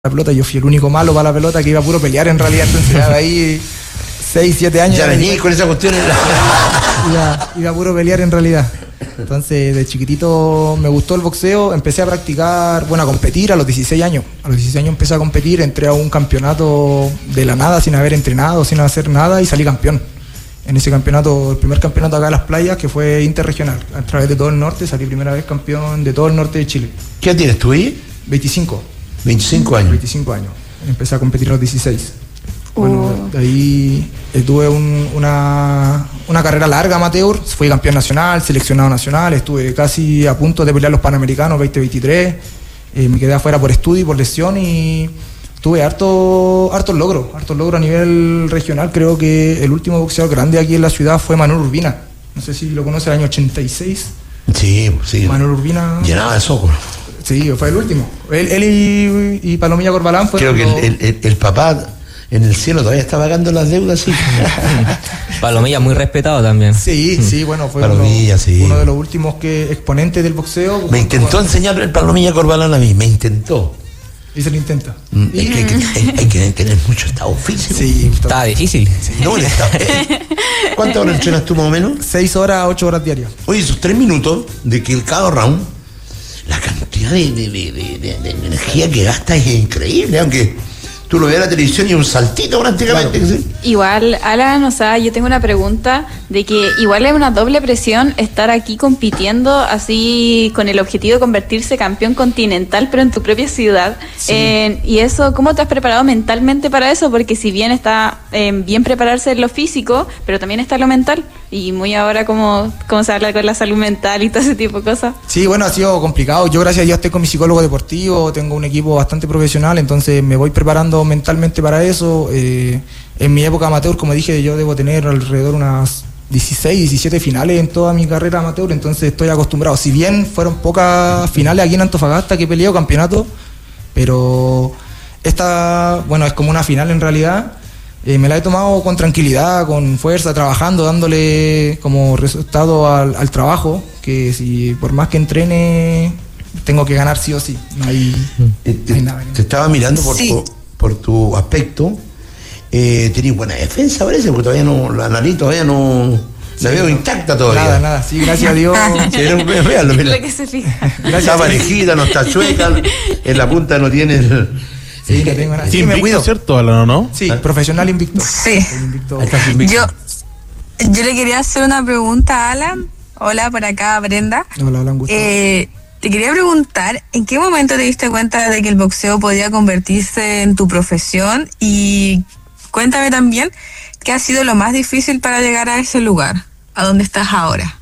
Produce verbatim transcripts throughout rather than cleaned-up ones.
la pelota, yo fui el único malo para la pelota que iba a puro pelear en realidad, entonces ya de ahí seis, siete años. Ya venís con esa cuestión. iba, iba a puro pelear en realidad. Entonces de chiquitito me gustó el boxeo, empecé a practicar, bueno, a competir a los dieciséis años. A los dieciséis años empecé a competir, entré a un campeonato de la nada, sin haber entrenado, sin hacer nada, y salí campeón. En ese campeonato, el primer campeonato acá en Las Playas, que fue interregional, a través de todo el norte, salí primera vez campeón de todo el norte de Chile. ¿Qué edad tienes tú ahí? veinticinco. veinticinco años. veinticinco años. Empecé a competir a los dieciséis. Oh. Bueno, de ahí eh, tuve un, una, una carrera larga amateur, fui campeón nacional, seleccionado nacional, estuve casi a punto de pelear los Panamericanos veinte veintitrés, eh, me quedé afuera por estudio y por lesión y tuve harto, hartos logros, hartos logros a nivel regional. Creo que el último boxeador grande aquí en la ciudad fue Manuel Urbina, no sé si lo conoce, el año ochenta y seis. Sí, sí. Manuel Urbina. Llenaba de soco. Sí, fue el último. Él, él y, y Palomilla Corbalán fueron. Creo que el, el, el, el papá en el cielo todavía está pagando las deudas, sí. Palomilla muy respetado también. Sí, sí, bueno, fue Palomilla, uno, sí. uno de los últimos que exponentes del boxeo. Me intentó bueno, enseñar el Palomilla Corbalán a mí, me intentó. Y se lo intenta. Mm, hay, que, hay, que, hay, hay que tener mucho estado físico. Sí, estaba difícil. Sí. No, el estado, eh. ¿Cuántas horas entrenas tú más o menos? Seis horas, ocho horas diarias. Oye, esos tres minutos de que el cada round, la cantidad de, de, de, de, de, de energía que gasta es increíble, aunque tú lo veas en la televisión y un saltito prácticamente. Claro. ¿Sí? Igual, Alan, o sea, yo tengo una pregunta de que igual es una doble presión estar aquí compitiendo así con el objetivo de convertirse campeón continental, pero en tu propia ciudad. Sí. Eh, y eso, ¿cómo te has preparado mentalmente para eso? Porque si bien está eh, bien prepararse en lo físico, pero también está lo mental. Y muy ahora cómo, cómo se habla con la salud mental y todo ese tipo de cosas. Sí, bueno, ha sido complicado. Yo, gracias a Dios, estoy con mi psicólogo deportivo, tengo un equipo bastante profesional, entonces me voy preparando mentalmente para eso. Eh, en mi época amateur, como dije, yo debo tener alrededor unas dieciséis, diecisiete finales en toda mi carrera amateur, entonces estoy acostumbrado. Si bien fueron pocas finales aquí en Antofagasta que he peleado campeonato, pero esta, bueno, es como una final en realidad. Eh, me la he tomado con tranquilidad, con fuerza, trabajando, dándole como resultado al, al trabajo, que si por más que entrene, tengo que ganar sí o sí. No hay, Eh, no hay te, nada. te estaba mirando por, Sí. por, por tu aspecto. Eh, tenés buena defensa, parece, porque todavía no, la nariz todavía no. La Sí, veo no. intacta todavía. Nada, nada, sí, gracias a Dios. Sí, no, véanlo, mira. Lo que se fija. Está parejita, no está chueca, en la punta no tiene el. Sí, no tengo nada. Sí, Sí, me invicto, cuido. ¿cierto, Alan, o no? Sí, profesional invicto. Sí. Invicto. Ahí está su invicto. Yo, yo le quería hacer una pregunta a Alan. Hola, por acá, Brenda. Hola, hola, un gusto. Eh, te quería preguntar, ¿en qué momento te diste cuenta de que el boxeo podía convertirse en tu profesión? Y cuéntame también, ¿qué ha sido lo más difícil para llegar a ese lugar, a donde estás ahora?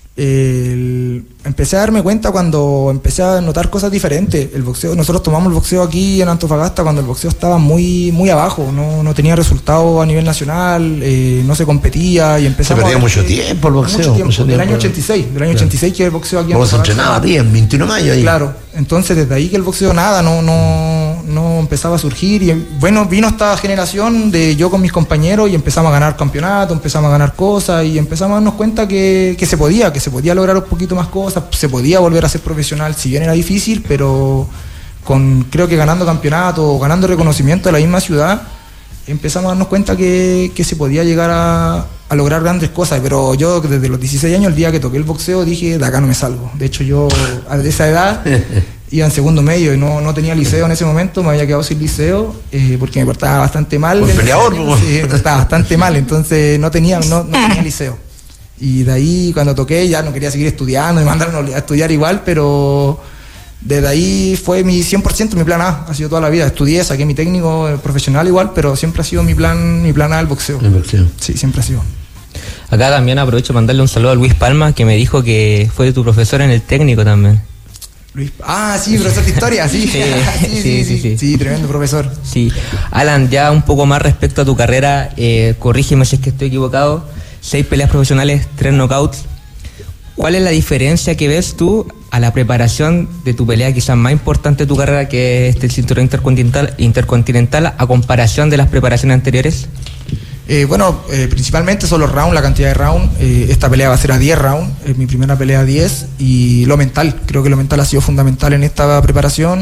El- empecé a darme cuenta cuando empecé a notar cosas diferentes. El boxeo, nosotros tomamos el boxeo aquí en Antofagasta cuando el boxeo estaba muy muy abajo, no, no tenía resultados a nivel nacional, eh, no se competía y Se empezamos perdía a ver mucho que- tiempo el boxeo. mucho tiempo, mucho del tiempo. año ochenta y seis, del año Claro. ochenta y seis que el boxeo aquí en Vos Antofagasta. entrenabas bien, veintiuno de mayo ahí. Claro, entonces desde ahí que el boxeo nada, no, no, no empezaba a surgir y bueno, vino esta generación de yo con mis compañeros y empezamos a ganar campeonatos, empezamos a ganar cosas y empezamos a darnos cuenta que, que se podía, que se podía lograr un poquito más cosas, se podía volver a ser profesional, si bien era difícil, pero con creo que ganando campeonatos, ganando reconocimiento de la misma ciudad, empezamos a darnos cuenta que, que se podía llegar a, a lograr grandes cosas, pero yo desde los dieciséis años, el día que toqué el boxeo, dije, de acá no me salgo. De hecho, yo a esa edad iba en segundo medio y no, no tenía liceo en ese momento, me había quedado sin liceo eh, porque me portaba bastante mal. Por peleador, pues. Sí, me portaba bastante mal, entonces no tenía, no, no tenía liceo. Y de ahí cuando toqué ya no quería seguir estudiando, me mandaron a estudiar igual, pero desde ahí fue mi cien por ciento mi plan A, ha sido toda la vida. Estudié, saqué mi técnico eh, profesional igual, pero siempre ha sido mi plan, mi plan A el boxeo. El boxeo. Sí, siempre ha sido. Acá también aprovecho para mandarle un saludo a Luis Palma, que me dijo que fue tu profesor en el técnico también. Luis, ah, sí, profesor de historia, sí. Sí, sí, sí, sí, sí, sí. sí, tremendo profesor. Sí. Alan, ya un poco más respecto a tu carrera, eh, corrígeme si es que estoy equivocado. Seis peleas profesionales, tres knockouts. ¿Cuál es la diferencia que ves tú a la preparación de tu pelea quizás más importante de tu carrera, que es este cinturón intercontinental, intercontinental, a comparación de las preparaciones anteriores? Eh, bueno, eh, principalmente son los rounds, la cantidad de rounds. Eh, esta pelea va a ser a diez rounds, es mi primera pelea a diez. Y lo mental, creo que lo mental ha sido fundamental en esta preparación.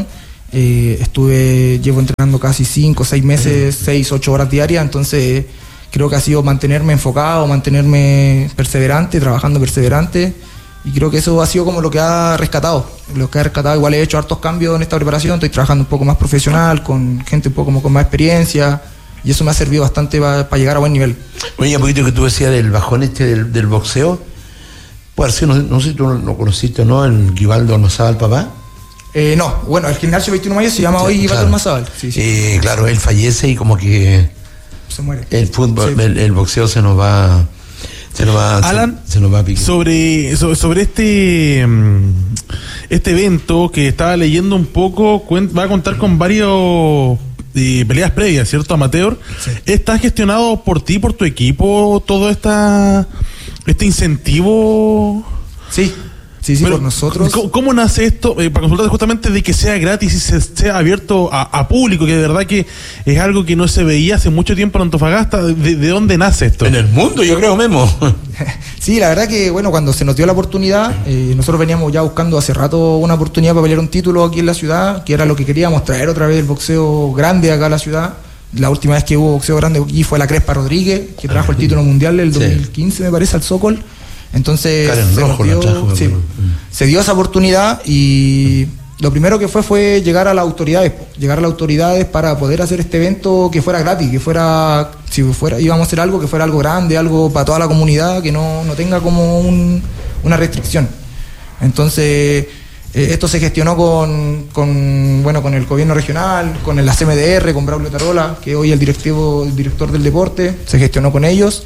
Eh, estuve, llevo entrenando casi cinco, seis meses, seis, ocho horas diarias, entonces creo que ha sido mantenerme enfocado, mantenerme perseverante, trabajando perseverante, y creo que eso ha sido como lo que ha rescatado, lo que ha rescatado. Igual he hecho hartos cambios en esta preparación, estoy trabajando un poco más profesional, con gente un poco como con más experiencia, y eso me ha servido bastante para pa llegar a buen nivel. Oye, un poquito que tú decías del bajón este del, del boxeo, pues sí, no, no sé si tú lo conociste o no, el Guibaldo Almazábal, papá. Eh, no, bueno, el gimnasio veintiuno de mayo se llama Sí, hoy Guibaldo claro. Almazábal. Sí, sí. Eh, claro, él fallece y como que Se muere. el fútbol, Sí. el, el boxeo se nos va, se nos va, Alan, se, se nos va a picar. Sobre, sobre, sobre este mm, este evento que estaba leyendo un poco, cuen- va a contar con varios eh, peleas previas, ¿cierto? Amateur. Sí. ¿Está gestionado por ti, por tu equipo, todo esta este incentivo? Sí, sí, sí, Pero, por nosotros. ¿cómo, cómo nace esto? Eh, para consultar justamente de que sea gratis y se, sea abierto a, a público, que de verdad que es algo que no se veía hace mucho tiempo en Antofagasta. ¿De, de dónde nace esto? En el mundo, yo creo, Memo. Sí, la verdad que, bueno, cuando se nos dio la oportunidad, eh, nosotros veníamos ya buscando hace rato una oportunidad para pelear un título aquí en la ciudad, que era lo que queríamos, traer otra vez el boxeo grande acá a la ciudad. La última vez que hubo boxeo grande aquí fue la Crespa Rodríguez, que trajo el título mundial del Sí. dos mil quince, me parece, al Sokol. Entonces Karen se, nos Rojo la dio, trajo, sí, pero- se dio esa oportunidad, y lo primero que fue fue llegar a las autoridades, po, llegar a las autoridades para poder hacer este evento que fuera gratis, que fuera, si fuera, íbamos a hacer algo que fuera algo grande, algo para toda la comunidad, que no, no tenga como un, una restricción. Entonces, eh, esto se gestionó con, con, bueno, con el gobierno regional, con la C M D R, con Braulio Tarola, que hoy es el directivo, el director del deporte, se gestionó con ellos,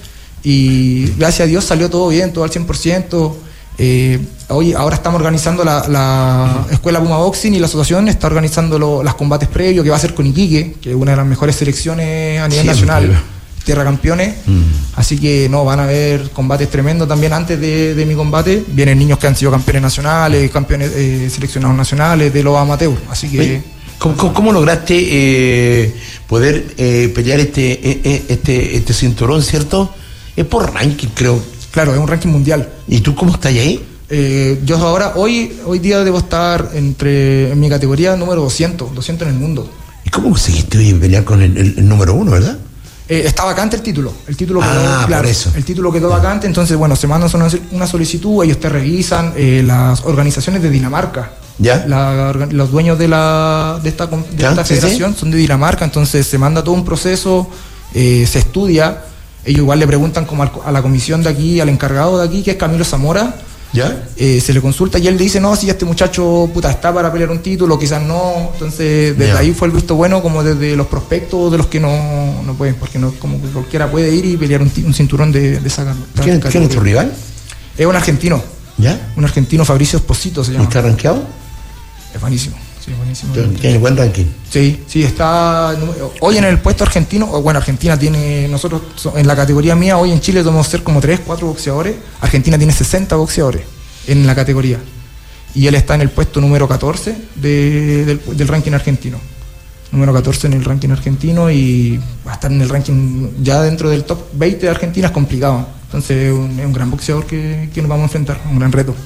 y gracias a Dios salió todo bien, todo al cien por ciento. Eh, hoy, ahora estamos organizando la, la Escuela Puma Boxing, y la asociación está organizando lo- los combates previos, que va a ser con Iquique, que es una de las mejores selecciones a nivel Siempre. nacional, tierra campeones. Mm. Así que no, van a haber combates tremendos también antes de, de mi combate. Vienen niños que han sido campeones nacionales, campeones eh, seleccionados nacionales de los amateurs. Así que Oye, ¿Cómo, cómo, cómo lograste eh, poder eh, pelear este, eh, eh, este, este cinturón, cierto? Es por ranking, creo. claro, es un ranking mundial. ¿Y tú cómo estás ahí? Eh, yo ahora, hoy, hoy día debo estar entre, en mi categoría número doscientos, doscientos en el mundo. ¿Y cómo conseguiste hoy pelear con el, el- el número uno, verdad? Eh, está vacante el título. El título quedó, Ah, claro, por eso. el título quedó vacante, entonces bueno, se manda una, una solicitud, ellos te revisan, eh, las organizaciones de Dinamarca. ¿Ya? La orga- los dueños de la de esta, com- de Ya, esta sí, federación son de Dinamarca, entonces se manda todo un proceso, eh, se estudia, ellos igual le preguntan como al- a la comisión de aquí, al encargado de aquí, que es Camilo Zamora, ¿Ya? eh, se le consulta y él le dice, no, si este muchacho puta está para pelear un título, quizás no. Entonces desde Ya. ahí fue el visto bueno, como desde los prospectos de los que no, no pueden, porque no como que cualquiera puede ir y pelear un, ti- un cinturón de, de esa ¿Quién, categoría. quién es tu rival? Es un argentino, ¿Ya? un argentino, Fabricio Esposito se ¿Y llama. está rankeado? Es buenísimo, sí, buenísimo. Tiene buen ranking. Sí, sí, está número- hoy en el puesto argentino, o bueno, Argentina tiene, nosotros so- en la categoría mía, hoy en Chile debemos ser como tres, cuatro boxeadores, Argentina tiene sesenta boxeadores en la categoría, y él está en el puesto número catorce de- del, del ranking argentino, número catorce en el ranking argentino, y va a estar en el ranking ya dentro del top veinte de Argentina, es complicado, entonces es un, es un gran boxeador que, que nos vamos a enfrentar, un gran reto.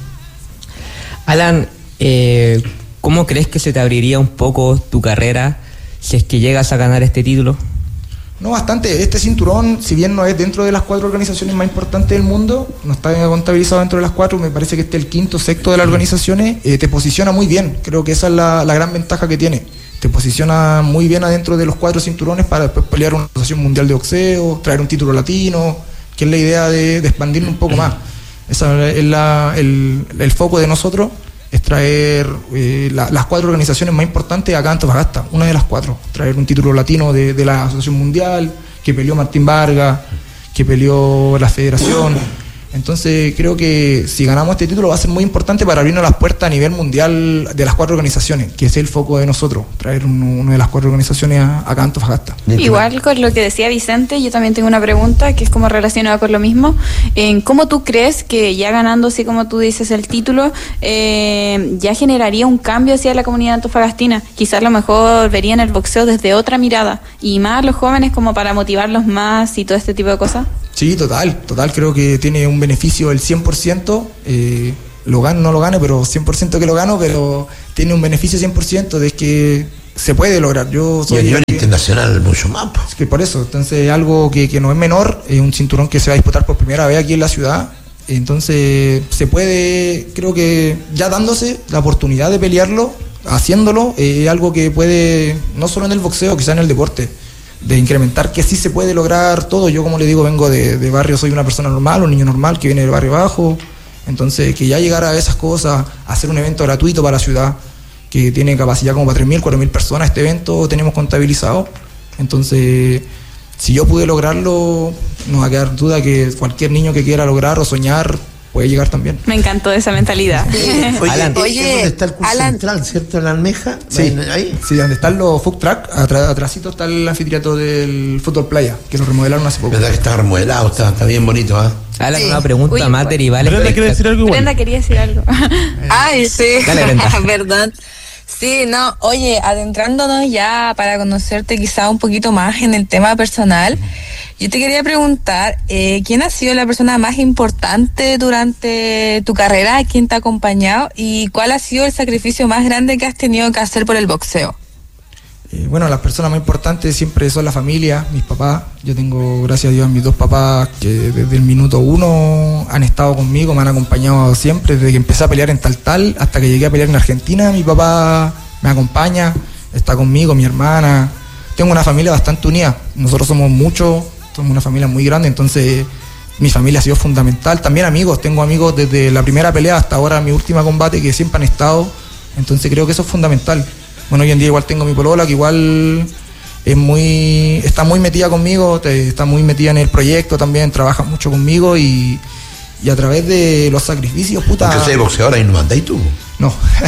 Alan, eh, ¿cómo crees que se te abriría un poco tu carrera si es que llegas a ganar este título? No, bastante. Este cinturón, si bien no es dentro de las cuatro organizaciones más importantes del mundo, no está contabilizado dentro de las cuatro, me parece que este es el quinto, sexto de las organizaciones, eh, te posiciona muy bien. Creo que esa es la, la gran ventaja que tiene. Te posiciona muy bien adentro de los cuatro cinturones para después pelear una asociación mundial de boxeo, traer un título latino, que es la idea de, de expandirlo un poco más. Esa es la, el, el foco de nosotros, es traer eh, la- las cuatro organizaciones más importantes acá en Antofagasta, una de las cuatro, traer un título latino de, de la Asociación Mundial, que peleó Martín Vargas, que peleó la Federación. Entonces creo que si ganamos este título va a ser muy importante para abrirnos las puertas a nivel mundial de las cuatro organizaciones, que es el foco de nosotros, traer uno, una de las cuatro organizaciones a- acá a Antofagasta. Igual con lo que decía Vicente, yo también tengo una pregunta que es como relacionada con lo mismo. En ¿Cómo tú crees que ya ganando, así como tú dices, el título, eh, ya generaría un cambio hacia la comunidad antofagastina? Quizás a lo mejor verían el boxeo desde otra mirada y más a los jóvenes como para motivarlos más y todo este tipo de cosas. Sí, total, total, creo que tiene un beneficio del cien por ciento. Eh, lo gano, no lo gane, pero cien por ciento que lo gano, pero tiene un beneficio cien por ciento de que se puede lograr. Yo soy y a nivel internacional mucho más. Es que por eso, entonces algo que, que no es menor, es un cinturón que se va a disputar por primera vez aquí en la ciudad. Entonces se puede, creo que ya dándose la oportunidad de pelearlo, haciéndolo, es eh, algo que puede, no solo en el boxeo, quizá en el deporte, de incrementar que sí se puede lograr todo. Yo, como le digo, vengo de, de barrio, soy una persona normal, un niño normal que viene del barrio bajo, entonces que ya llegar a esas cosas, hacer un evento gratuito para la ciudad, que tiene capacidad como para tres mil, cuatro mil personas, este evento tenemos contabilizado, entonces si yo pude lograrlo, no va a quedar duda que cualquier niño que quiera lograr o soñar puede llegar también. Me encantó esa mentalidad. Oye, Alan, oye, ¿dónde está el curso Alan, central, cierto? En la almeja. Sí, ahí. sí, donde están los food truck, atrás, atrásito está el anfiteatro del fútbol playa, que lo remodelaron hace poco. Verdad que está remodelado, está, está bien bonito, ¿ah? ¿eh? Alan, Sí. una pregunta Uy, más bueno. derivada. Brenda quiere decir algo igual. Brenda quería decir algo. Ay, sí, Dale, Brenda. verdad. Sí, no, oye, adentrándonos ya para conocerte quizá un poquito más en el tema personal, yo te quería preguntar, eh, ¿quién ha sido la persona más importante durante tu carrera? ¿Quién te ha acompañado? ¿Y cuál ha sido el sacrificio más grande que has tenido que hacer por el boxeo? Eh, bueno, las personas más importantes siempre son la familia, mis papás. Yo tengo, gracias a Dios, a mis dos papás que desde el minuto uno han estado conmigo, me han acompañado siempre, desde que empecé a pelear en Tal Tal hasta que llegué a pelear en Argentina. Mi papá me acompaña, está conmigo, mi hermana. Tengo una familia bastante unida, nosotros somos muchos, somos una familia muy grande, entonces mi familia ha sido fundamental. También amigos, tengo amigos desde la primera pelea hasta ahora mi última combate que siempre han estado, entonces creo que eso es fundamental. Bueno, hoy en día igual tengo mi polola que igual es muy, está muy metida conmigo, te- está muy metida en el proyecto también, trabaja mucho conmigo y, y a través de los sacrificios, puta. Porque soy boxeador, ahí no mandáis tú. No.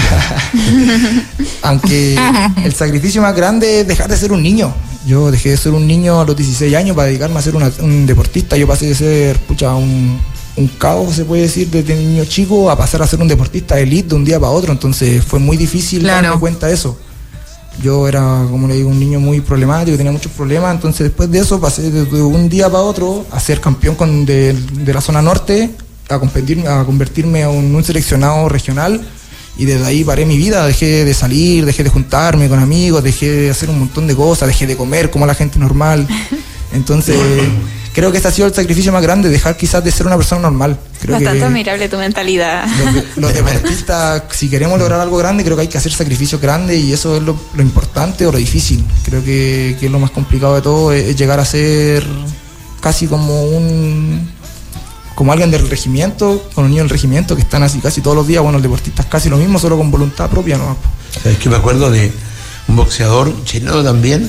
Aunque el sacrificio más grande es dejar de ser un niño. Yo dejé de ser un niño a los dieciséis años para dedicarme a ser una- un deportista. Yo pasé de ser, pucha, un, un caos, se puede decir, desde niño chico a pasar a ser un deportista de elite de un día para otro. Entonces fue muy difícil Claro. darme cuenta de eso. Yo era, como le digo, un niño muy problemático, tenía muchos problemas, entonces después de eso pasé de, de un día para otro a ser campeón con, de, de la zona norte, a, competir, a convertirme en un, un seleccionado regional, y desde ahí paré mi vida, dejé de salir, dejé de juntarme con amigos, dejé de hacer un montón de cosas, dejé de comer como la gente normal. Entonces creo que este ha sido el sacrificio más grande, dejar quizás de ser una persona normal. Creo Bastante que admirable tu mentalidad. los, de- los deportistas, si queremos lograr algo grande, creo que hay que hacer sacrificios grandes y eso es lo, lo importante o lo difícil. Creo que, que es lo más complicado de todo, es, es llegar a ser casi como un como alguien del regimiento, con un niño del regimiento que están así casi todos los días. Bueno, los deportistas casi lo mismo, solo con voluntad propia, ¿no? ¿Sabes que me acuerdo de un boxeador chileno también?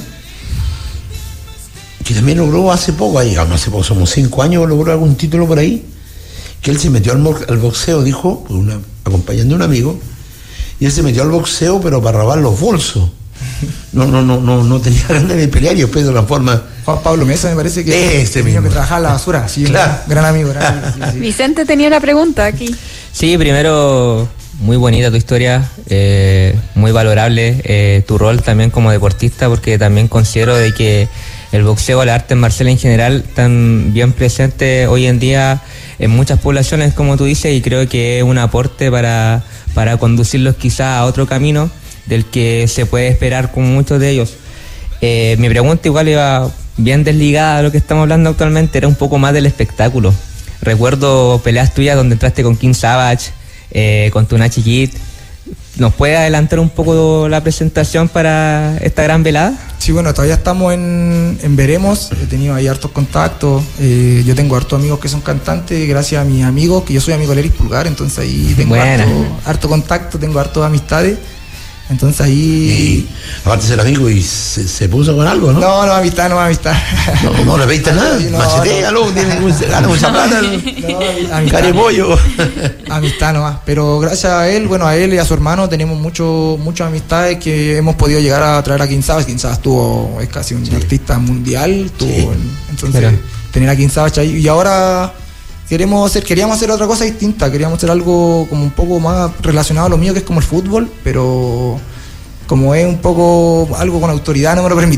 Que también logró hace poco, ahí, no hace poco, somos cinco años, logró algún título por ahí, que él se metió al, mo- al boxeo, dijo, por una- acompañando a un amigo, y él se metió al boxeo, pero para robar los bolsos. No, no, no, no, no tenía ganas de pelear y después de una forma. Juan Pablo Mesa me parece que Ese el niño mismo. que trabajaba en la basura, sí, Claro. un gran amigo, gran amigo, sí, sí. Vicente tenía una pregunta aquí. Sí, primero, muy bonita tu historia, eh, muy valorable eh, tu rol también como deportista, porque también considero de que el boxeo, las artes marciales en general, están bien presentes hoy en día en muchas poblaciones, como tú dices, y creo que es un aporte para, para conducirlos quizás a otro camino del que se puede esperar con muchos de ellos. Eh, mi pregunta igual iba bien desligada a lo que estamos hablando actualmente, era un poco más del espectáculo. Recuerdo peleas tuyas donde entraste con King Savage, eh, con Tunachi Kid. ¿Nos puede adelantar un poco la presentación para esta gran velada? Sí, bueno, todavía estamos en, en veremos, he tenido ahí hartos contactos, eh, yo tengo hartos amigos que son cantantes, gracias a mis amigos, que yo soy amigo de Eric Pulgar, entonces ahí tengo Buena. harto, harto contacto, tengo hartos amistades, entonces ahí... Y aparte de ser amigo y se, se puso con algo, ¿no? No, no, amistad, no, amistad. No, no le veiste nada. No, Machetealo, tiene un- gana mucha plata. No, amistad. Carepollo. Amistad nomás, pero gracias a él, bueno, a él y a su hermano tenemos mucho, muchas amistades que hemos podido llegar a traer a King Savage. King Savage estuvo, es casi un artista mundial, estuvo Sí. en- entonces Claro. tener a King Savage ahí, y ahora queremos hacer, queríamos hacer otra cosa distinta, queríamos hacer algo como un poco más relacionado a lo mío, que es como el fútbol, pero como es un poco algo con autoridad no me lo permitieron,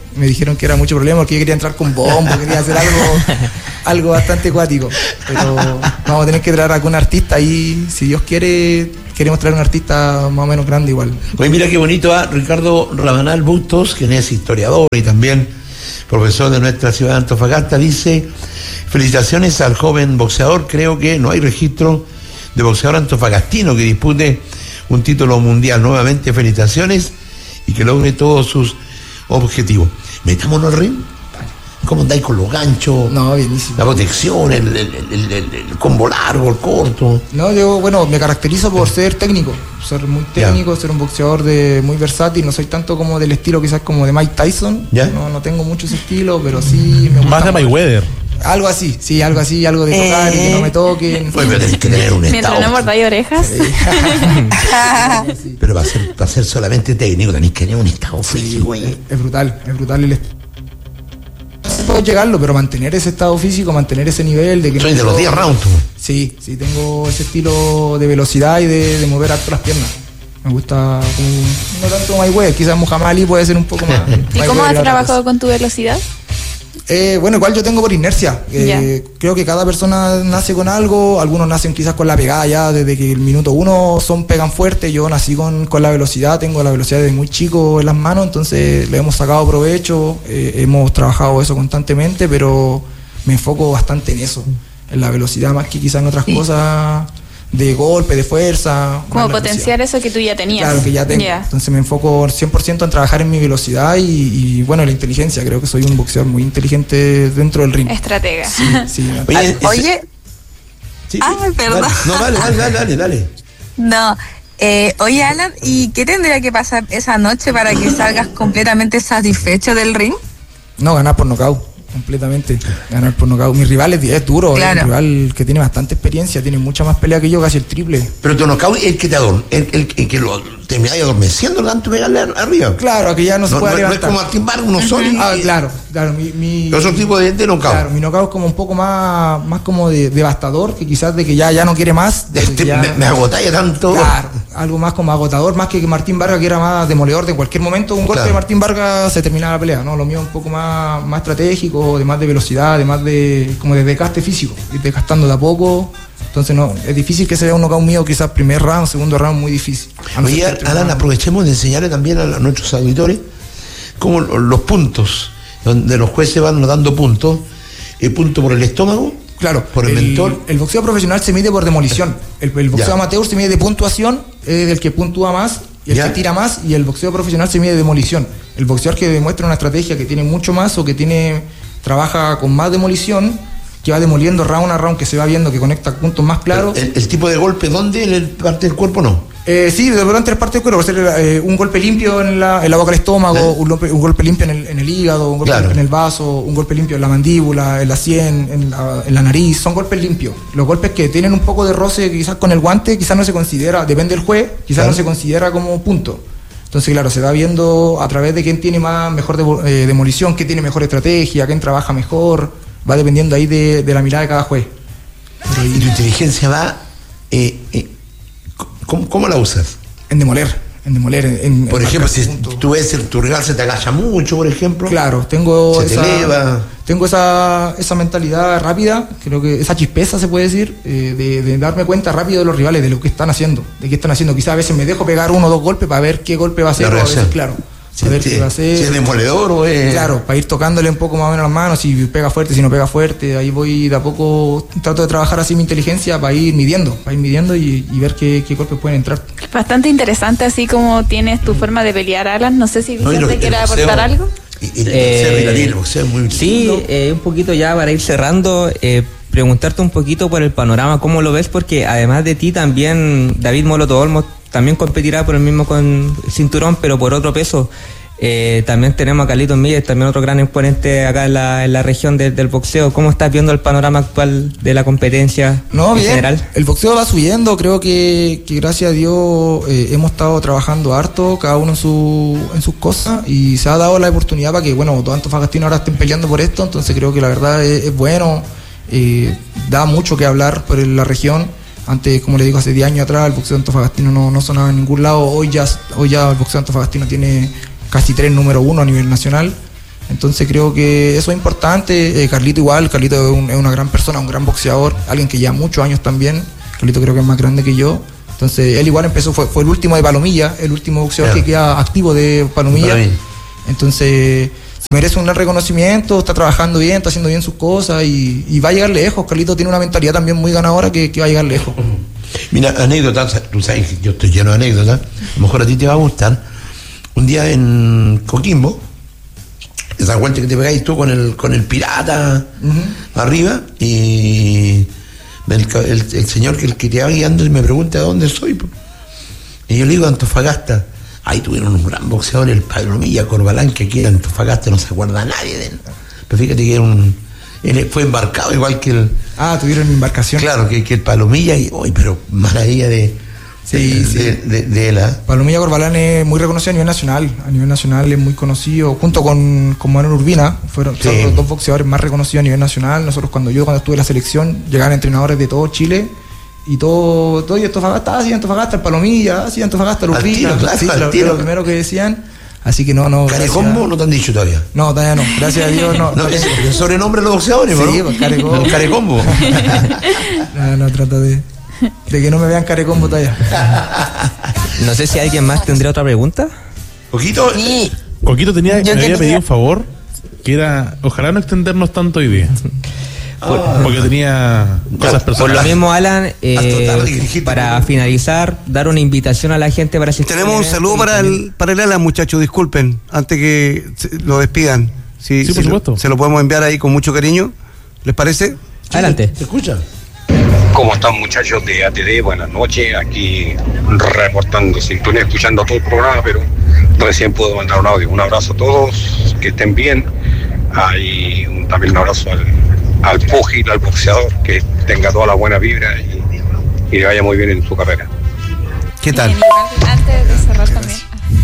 me dijeron que era mucho problema porque yo quería entrar con bombo, quería hacer algo, algo bastante acuático. Pero vamos a tener que traer a algún artista y si Dios quiere, queremos traer un artista más o menos grande igual. Oye, mira qué bonito va Ricardo Rabanal Bustos, quien es historiador y también profesor de nuestra ciudad de Antofagasta, dice: felicitaciones al joven boxeador, creo que no hay registro de boxeador antofagastino que dispute un título mundial. Nuevamente felicitaciones y que logre todos sus objetivos. Metámonos al ring. ¿Cómo andáis con los ganchos? No, bienísimo. La protección, el, el, el, el, el combo largo, el corto. No, yo, bueno, me caracterizo por ser técnico, ser muy técnico, yeah. ser un boxeador de muy versátil. No soy tanto como del estilo quizás como de Mike Tyson. Yeah. No, no tengo mucho ese estilo, pero sí me gusta. Más de Mayweather. Algo así, sí, algo así, algo de tocar eh. y que no me toquen. Pues pero tenés que tener un mientras estado. no mordáis orejas. Sí. Pero para ser, para ser solamente técnico tenés que tener un estado físico. Sí, es, es brutal, es brutal el estado. Puedo llegarlo, pero mantener ese estado físico, mantener ese nivel de que soy no de los diez rounds. Sí, sí, tengo ese estilo de velocidad y de, de mover harto las piernas. Me gusta como, no tanto Mayweather, quizás Muhammad Ali puede ser un poco más. ¿Y cómo has trabajado con tu velocidad? Eh, bueno, igual yo tengo por inercia. Eh, creo que cada persona nace con algo, algunos nacen quizás con la pegada ya desde que el minuto uno son pegan fuerte. Yo nací con, con la velocidad, tengo la velocidad desde muy chico en las manos, entonces le hemos sacado provecho, eh, hemos trabajado eso constantemente, pero me enfoco bastante en eso, en la velocidad más que quizás en otras sí. cosas de golpe, de fuerza. Como potenciar eso que tú ya tenías. Claro, que ya tengo. Yeah. Entonces me enfoco cien por ciento en trabajar en mi velocidad y, y bueno, la inteligencia. Creo que soy un boxeador muy inteligente dentro del ring. Estratega. Sí, sí. Oye, oye. Sí, Ay, perdón. Dale. No, dale, dale, dale, dale. dale. No. Eh, oye, Alan, ¿y qué tendría que pasar esa noche para que salgas completamente satisfecho del ring? No, ganar por nocaut. Completamente, ganar por nocaut. Mi rival es, es duro, claro. Es un rival que tiene bastante experiencia, tiene mucha más pelea que yo, casi el triple. Pero tu nocaut es el que te adorme, el, el, el que lo termináis adormeciendo tanto pegarle arriba. Claro, que ya no se no, puede no, levantar. No es como Martín Vargas, uno solo. Ah, claro, claro. Mi, mi, otro tipo de, de nocaut. Claro, mi nocaut es como un poco más, más como de, devastador, que quizás de que ya, ya no quiere más. De este, ya, me, me agotáis tanto. Claro, algo más como agotador, más que, que Martín Vargas, que era más demoledor. De cualquier momento, un golpe claro. de Martín Vargas se terminaba la pelea, ¿no? Lo mío es un poco más, más estratégico, de más de velocidad, además de como de desgaste físico, ir desgastando de a poco. Entonces no, es difícil que se vea un knockout mío, quizás primer round, segundo round, muy difícil. No Oye, Alan, round. Aprovechemos de enseñarle también a, a nuestros auditores cómo los puntos, donde los jueces van dando puntos, el punto por el estómago, claro, por el, el mentón. El boxeo profesional se mide por demolición, el, el boxeo ya. amateur se mide de puntuación, es el que puntúa más, y el ya. que tira más, y el boxeo profesional se mide de demolición. El boxeador que demuestra una estrategia que tiene mucho más o que tiene trabaja con más demolición, que va demoliendo round a round, que se va viendo que conecta puntos más claros. El, el tipo de golpe, ¿dónde? ¿En el parte del cuerpo no? Eh, sí, durante el parte del cuerpo, puede ser eh, un golpe limpio en la, en la boca del estómago, ¿Eh? un, golpe, un golpe limpio en el, en el hígado, un golpe claro. en el vaso, un golpe limpio en la mandíbula, en la sien, en la, en la nariz, son golpes limpios. Los golpes que tienen un poco de roce quizás con el guante, quizás no se considera, depende del juez, quizás claro. no se considera como punto. Entonces, claro, se va viendo a través de quién tiene más mejor de, eh, demolición, quién tiene mejor estrategia, quién trabaja mejor, va dependiendo ahí de, de la mirada de cada juez. Pero, ¿y tu inteligencia va, eh, eh, ¿cómo, cómo la usas? En demoler, en demoler. En, por en ejemplo, si punto. tú ves el tu rival se te agacha mucho, por ejemplo. Claro, tengo se esa, te eleva. Tengo esa, esa mentalidad rápida, creo que esa chispeza se puede decir, eh, de, de darme cuenta rápido de los rivales, de lo que están haciendo, de qué están haciendo. Quizás a veces me dejo pegar uno o dos golpes para ver qué golpe va a hacer, o a veces, claro. Si, a ver si, qué va a hacer. Si es demoledor o es... Claro, para ir tocándole un poco más o menos las manos, si pega fuerte, si no pega fuerte, ahí voy de a poco, trato de trabajar así mi inteligencia para ir midiendo, para ir midiendo y, y ver qué, qué golpes pueden entrar. Bastante interesante así como tienes tu forma de pelear, Alan. No sé si Vicente no, quiere aportar algo. Y, y eh, el boxeo es muy sí, eh, un poquito ya para ir cerrando, eh, preguntarte un poquito por el panorama, cómo lo ves, porque además de ti también David Molotov Olmos también competirá por el mismo con cinturón, pero por otro peso. Eh, también tenemos a Carlitos Míguez, también otro gran exponente acá en la, en la región de, del boxeo. ¿Cómo estás viendo el panorama actual de la competencia no, en bien. general? El boxeo va subiendo, creo que, que gracias a Dios eh, hemos estado trabajando harto, cada uno en, su, en sus cosas, y se ha dado la oportunidad para que, bueno, todos antofagastinos ahora estén peleando por esto, entonces creo que la verdad es, es bueno, eh, da mucho que hablar por la región. Antes, como le digo, hace diez años atrás el boxeo antofagastino no, no sonaba en ningún lado. Hoy ya, hoy ya el boxeo antofagastino tiene casi tres número uno a nivel nacional. Entonces creo que eso es importante. eh, Carlito igual, Carlito es, un, es una gran persona, un gran boxeador, alguien que lleva muchos años también. Carlito creo que es más grande que yo. Entonces él igual empezó, fue, fue el último de Palomilla, el último boxeador Claro. que queda activo de Palomilla. Palomilla. Entonces se merece un gran reconocimiento, está trabajando bien, está haciendo bien sus cosas y, y va a llegar lejos. Carlito tiene una mentalidad también muy ganadora que, que va a llegar lejos. Mira, anécdotas, tú sabes que yo estoy lleno de anécdotas, a lo mejor a ti te va a gustar. Un día en Coquimbo, esa vuelta que te pegáis tú con el, con el pirata uh-huh. arriba, y el, el, el señor que, el que te va guiando me pregunta de dónde soy. Po. Y yo le digo Antofagasta. Ahí tuvieron un gran boxeador, el Palomilla Corbalán, que aquí en Antofagasta no se acuerda nadie de él. Pero fíjate que era un, él fue embarcado igual que el... Ah, tuvieron embarcación. Claro, que, que el Palomilla, y hoy pero maravilla de... Sí, de, sí. de, de, de la... Palomilla Corbalán es muy reconocido a nivel nacional. A nivel nacional es muy conocido, junto con, con Manuel Urbina, fueron Sí. son los dos boxeadores más reconocidos a nivel nacional. Nosotros cuando yo cuando estuve en la selección, llegaban entrenadores de todo Chile. Y todo, todo y Antofagasta, ah, sí, Antofagasta, el Palomilla, ah, sí, Antofagasta, el Al Urbina. tiro, claro, sí, al lo, tiro. lo primero que decían. Así que no, no. ¿Carecombo gracias- no te han dicho todavía? No, todavía no. Gracias a Dios no. No, es el sobrenombre de los boxeadores, Sí, ¿no? pues, Carecombo. El Carecombo. No, no, trato de, de que no me vean carecombo todavía. No sé si alguien más tendría otra pregunta. Poquito. Sí, Coquito tenía, me Yo había quería- pedido un favor, que era, ojalá no extendernos tanto hoy día. Ah. Porque tenía cosas Por lo personales. mismo, Alan, eh, Hasta tarde, que dijiste. para finalizar, dar una invitación a la gente para asistir. Tenemos un al saludo evento y para también- el, para el Alan, muchachos, disculpen, antes que se- lo despidan. Sí, Sí, por lo- supuesto. se lo podemos enviar ahí con mucho cariño. ¿Les parece? Adelante. ¿Te escucha? ¿Cómo están, muchachos de A T D? Buenas noches, aquí reportando sintonía, escuchando todo el programa, pero recién puedo mandar un audio. Un abrazo a todos, que estén bien. Hay un, también un abrazo al, al púgil, al boxeador, que tenga toda la buena vibra y, y le vaya muy bien en su carrera. ¿Qué tal? Eh, igual, antes de cerrar también.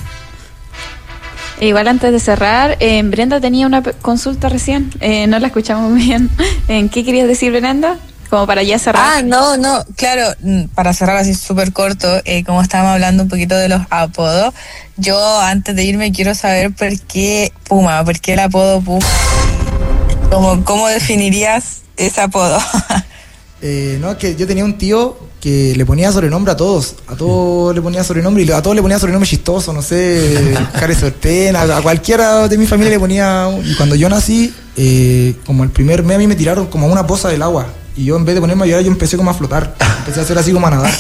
Eh, Igual antes de cerrar, eh, Brenda tenía una pe- consulta recién, eh, no la escuchamos muy bien. ¿En qué querías decir, Brenda? Como para ya cerrar. Ah, no, no, claro, mm, para cerrar así súper corto, eh, como estábamos hablando un poquito de los apodos, yo antes de irme quiero saber por qué Puma, por qué el apodo Puma, como, ¿cómo definirías ese apodo? Eh, no, es que yo tenía un tío que le ponía sobrenombre a todos. A todos le ponía sobrenombre y a todos le ponía sobrenombre chistoso, no sé, Care Sortena, a cualquiera de mi familia le ponía. un- Y cuando yo nací, eh, como el primer mes a mí me tiraron como a una poza del agua. Y yo en vez de ponerme a llorar, yo empecé como a flotar. Empecé a hacer así como a nadar.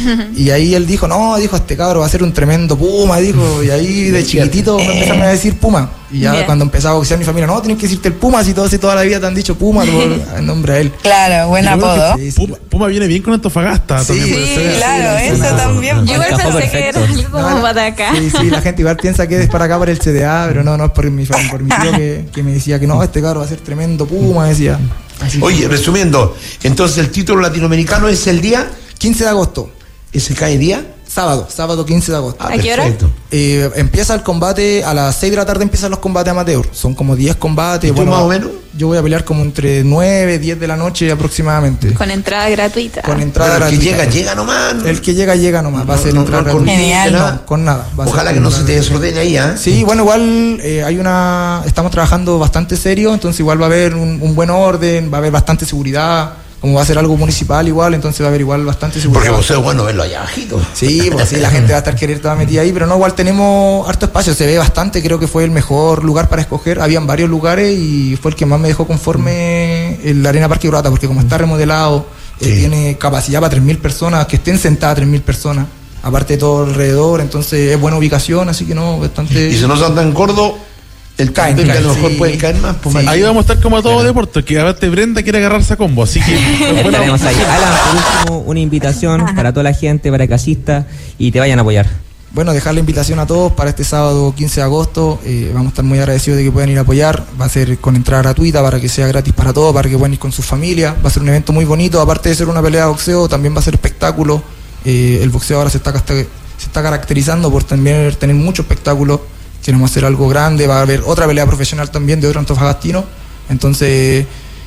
Y ahí él dijo, no, dijo, este cabro va a ser un tremendo puma, dijo. Y ahí de chiquitito me empezaron a decir puma. Y ya Bien. cuando empezaba a boxear mi familia, no, tienes que decirte el puma, si todos y toda la vida te han dicho puma, por el nombre a él. Claro, buen Y lo bueno es apodo. que Sí, sí. Puma, Puma viene bien con Antofagasta. Sí, también puede Sí, ser. claro, sí, eso sí, también. Yo igual Encajó pensé que era perfecto. algo como No, no. para acá. Sí, sí, la gente igual piensa que es para acá por el C D A, pero no, no es por mi, por mi tío que, que me decía que no, este cabro va a ser tremendo puma, decía. Así que- Oye, resumiendo, entonces el título latinoamericano es el día, quince de agosto, ese cae día. sábado, sábado quince de agosto. ¿A qué hora? perfecto. Eh, empieza el combate, a las seis de la tarde empiezan los combates amateur, son como diez combates. ¿Y tú más o menos? Yo voy a pelear como entre nueve, diez de la noche aproximadamente. Con entrada gratuita. Con entrada Pero el que gratuita. llega, llega nomás. El que llega, llega nomás, va a No, ser no, entrada no, con- gratuita. Genial. No, con nada. va a ser Ojalá que con no se entrada te gratuita. desordene ahí, ¿ah? Sí, bueno, igual eh, hay una. Estamos trabajando bastante serio, entonces igual va a haber un, un buen orden, va a haber bastante seguridad. Como va a ser algo municipal, igual, entonces va a haber igual bastante seguridad. Porque vos es bueno verlo allá abajito. Sí, pues sí, la gente va a estar querer toda metida ahí, pero no, igual tenemos harto espacio, se ve bastante, creo que fue el mejor lugar para escoger. Habían varios lugares y fue el que más me dejó conforme el Arena Parque Urata, porque como está remodelado, eh, Sí. tiene capacidad para tres mil personas, que estén sentadas tres mil personas, aparte de todo alrededor, entonces es buena ubicación, así que no, bastante. Y si no son tan gordos, el Caen, caen, que a lo caen, mejor sí. pueden caer más. Pues, Sí. más. Ahí vamos a estar como a todo deporte, que aparte Brenda quiere agarrarse a combo, así que bueno, Estaremos ahí. Alan, por último, una invitación para toda la gente, para que asista y te vayan a apoyar. Bueno, dejar la invitación a todos para este sábado quince de agosto. Eh, vamos a estar muy agradecidos de que puedan ir a apoyar. Va a ser con entrada gratuita para que sea gratis para todos, para que puedan ir con sus familias. Va a ser un evento muy bonito. Aparte de ser una pelea de boxeo, también va a ser espectáculo. Eh, el boxeo ahora se está, casta- se está caracterizando por también tener mucho espectáculo. Queremos hacer algo grande. Va a haber otra pelea profesional también de otro antofagastino. Entonces,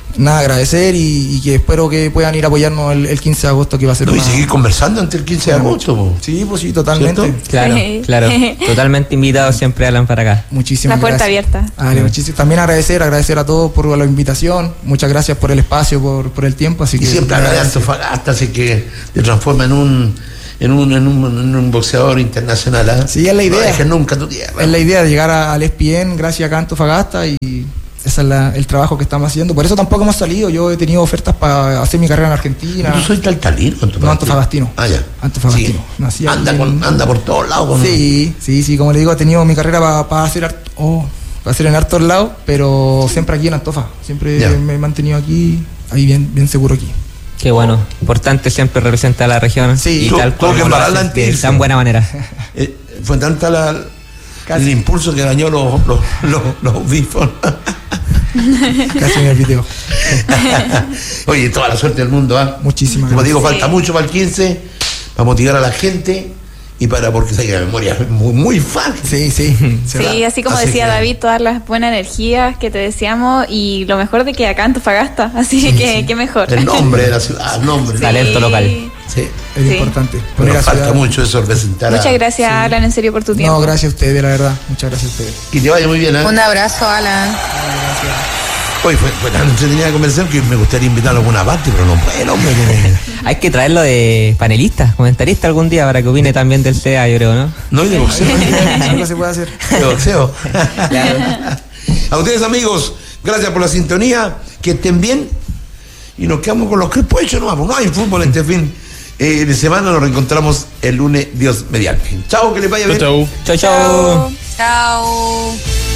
nada, agradecer y, y que espero que puedan ir a apoyarnos el, el quince de agosto, que va a ser no, una... Y seguir conversando ante el quince de agosto. Po. Sí, pues sí, totalmente. ¿Cierto? Claro, claro. Totalmente invitado siempre, Alan, para acá. Muchísimas La puerta gracias. abierta. Vale, muchísimas. También agradecer, agradecer a todos por la invitación. Muchas gracias por el espacio, por, por el tiempo. Así Y que siempre habla de Antofagasta, así que te transforma en un, en un, en un, en un boxeador internacional. ¿eh? Sí, es la idea. No dejes nunca tu tierra. Es la idea de llegar a- al E S P N gracias a Antofagasta y ese es la- el trabajo que estamos haciendo. Por eso tampoco hemos salido. Yo he tenido ofertas para hacer mi carrera en Argentina. ¿Tú soy taltalino? No, antofagastino. Ah, ya. Antofagastino. Sí. Nací Anda, aquí con, en- anda por todos lados. Con Sí, sí, sí, como le digo, he tenido mi carrera para pa hacer, hart- oh, pa hacer en hartos lados, pero siempre aquí en Antofa. Siempre Ya. me he mantenido aquí, ahí bien, bien seguro aquí. Qué bueno. Importante siempre representar a la región. Sí. Y Tú- tal tú como que lo embarrarla haces antes de de irse. tan buena manera. Eh, fue tanta la, Casi. el impulso que dañó los, los, los, los audífonos. Casi me olvidé. Oye, toda la suerte del mundo. ¿ah? Muchísimas Como gracias. digo, falta Sí. mucho para el quince, para motivar a la gente y para, porque sé que la memoria es muy, muy fácil. Sí, sí. se Sí, da. así como Así decía que- David, todas las buenas energías que te deseamos y lo mejor de que acá en Antofagasta, así que qué mejor. El nombre de la ciudad, el nombre. Sí. Talento local. Sí. Es Sí. importante. Pero Poner a falta ciudad- mucho eso, representar a- Muchas gracias, Alan, en serio, por tu tiempo. No, gracias a ustedes, la verdad. Muchas gracias a ustedes. Que te vaya muy bien, ¿eh? Un abrazo, Alan. Hoy fue, fue tan entretenida la conversación que me gustaría invitarlo a alguna parte, pero no puedo, hombre. que- Hay que traerlo de panelista, comentarista algún día para que opine también del C E A, yo creo, ¿no? No hay de boxeo. Algo se puede hacer. De boxeo. A ustedes, amigos, gracias por la sintonía. Que estén bien. Y nos quedamos con los crespos hechos. No, no hay fútbol este fin eh, de semana. Nos reencontramos el lunes, Dios mediante. Chao, que les vaya bien. Chau, chau. Chau, chau. Chao.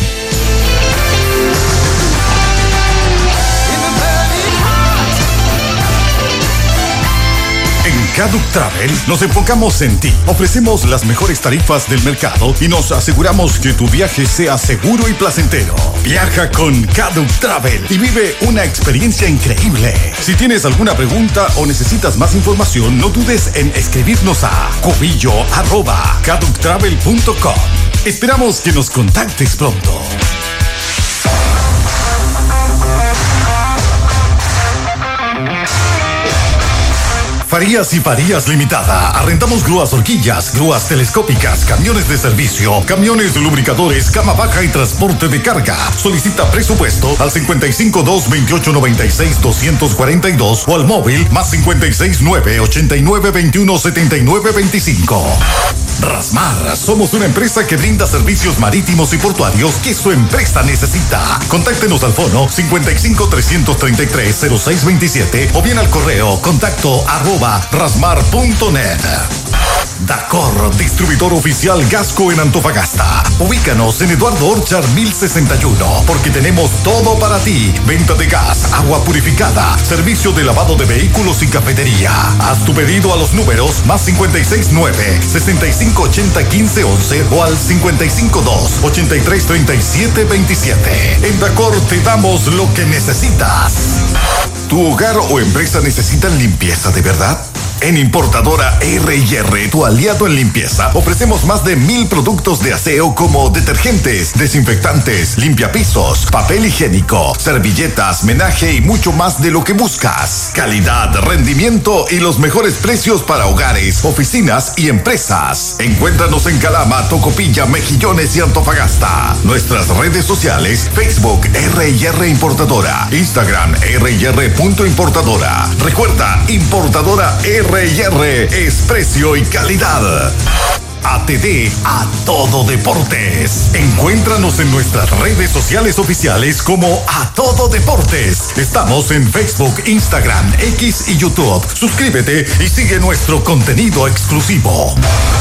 En Caduc Travel nos enfocamos en ti. Ofrecemos las mejores tarifas del mercado y nos aseguramos que tu viaje sea seguro y placentero. Viaja con Caduc Travel y vive una experiencia increíble. Si tienes alguna pregunta o necesitas más información, no dudes en escribirnos a cubillo arroba caductravel punto com. Esperamos que nos contactes pronto. Farías y Farías Limitada. Arrendamos grúas horquillas, grúas telescópicas, camiones de servicio, camiones lubricadores, cama baja y transporte de carga. Solicita presupuesto al cincuenta y cinco dos veintiocho noventa y seis doscientos cuarenta y dos o al móvil más cincuenta y seis nueve ochenta y nueve veintiuno setenta y nueve veinticinco. Rasmar, somos una empresa que brinda servicios marítimos y portuarios que su empresa necesita. Contáctenos al fono cincuenta y cinco trescientos treinta y tres cero seis veintisiete o bien al correo contacto arroba rasmar punto net. Dacor, distribuidor oficial Gasco en Antofagasta. Ubícanos en Eduardo Orchard mil sesenta y uno, porque tenemos todo para ti. Venta de gas, agua purificada, servicio de lavado de vehículos y cafetería. Haz tu pedido a los números más cincuenta y seis nueve sesenta y cinco ochenta quince once o al cincuenta y cinco dos ochenta y tres treinta y siete veintisiete. En Dacor te damos lo que necesitas. ¿Tu hogar o empresa necesitan limpieza de verdad? En Importadora R y R, tu aliado en limpieza, ofrecemos más de mil productos de aseo como detergentes, desinfectantes, limpiapisos, papel higiénico, servilletas, menaje y mucho más de lo que buscas. Calidad, rendimiento y los mejores precios para hogares, oficinas y empresas. Encuéntranos en Calama, Tocopilla, Mejillones y Antofagasta. Nuestras redes sociales: Facebook R y R Importadora, Instagram R y R punto importadora. Recuerda, Importadora R y R es precio y calidad. A T D, a todo deportes. Encuéntranos en nuestras redes sociales oficiales como A Todo Deportes. Estamos en Facebook, Instagram, X y YouTube. Suscríbete y sigue nuestro contenido exclusivo.